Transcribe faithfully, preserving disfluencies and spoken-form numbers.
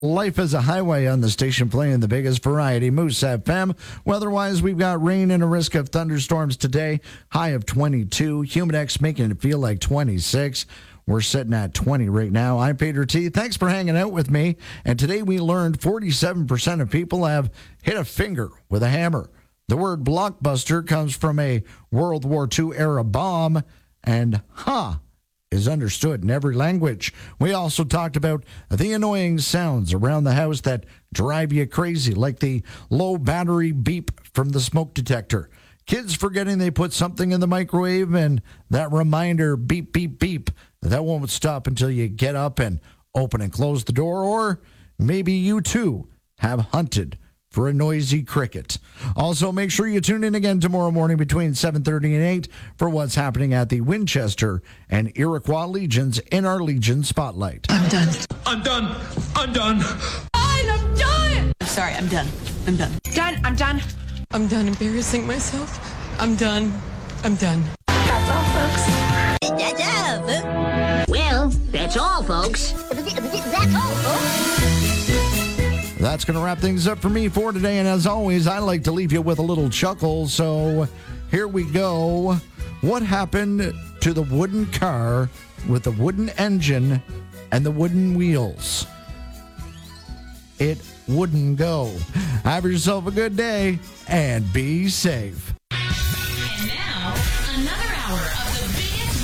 Life is a highway on the station playing the biggest variety, Moose F M. Weather-wise, we've got rain and a risk of thunderstorms today. High of twenty-two. Humidex making it feel like twenty-six. We're sitting at twenty right now. I'm Peter T. Thanks for hanging out with me. And today we learned forty-seven percent of people have hit a finger with a hammer. The word blockbuster comes from a World War Two era bomb, and huh is understood in every language. We also talked about the annoying sounds around the house that drive you crazy, like the low battery beep from the smoke detector. Kids forgetting they put something in the microwave, and that reminder beep, beep, beep. That won't stop until you get up and open and close the door, or maybe you too have hunted for a noisy cricket. Also, make sure you tune in again tomorrow morning between seven thirty and eight for what's happening at the Winchester and Iroquois Legions in our Legion Spotlight. I'm done. I'm done. I'm done. I'm done. I'm sorry, I'm done. I'm done. Done. I'm done. I'm done embarrassing myself. I'm done. I'm done. That's all, folks. That's all, folks. Well, that's all, folks. That's all, folks. That's going to wrap things up for me for today. And as always, I like to leave you with a little chuckle. So here we go. What happened to the wooden car with the wooden engine and the wooden wheels? It wouldn't go. Have yourself a good day and be safe. And now, another hour of